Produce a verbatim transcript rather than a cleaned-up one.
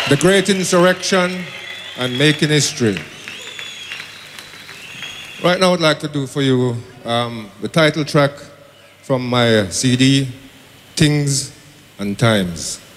The Great Insurrection and Making History. Right now I'd like to do for you um, the title track from my C D, Things and Times.